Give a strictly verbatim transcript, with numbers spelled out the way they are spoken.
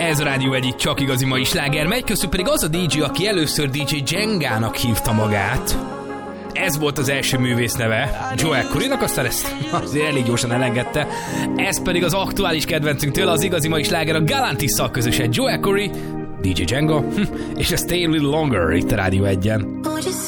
Ez a Rádió egyik csak igazi mai sláger megy, köztük pedig az a dé dzsé, aki először dé dzsé Jengának hívta magát. Ez volt az első művész neve, Joel Corrynak, aztán ezt azért elég gyorsan elengedte. Ez pedig az aktuális kedvencünk tőle, az igazi mai sláger, a Galantisszal közösen Joel Corry, dé dzsé Jenga, és a Stay a Little Longer itt a Rádió egyen.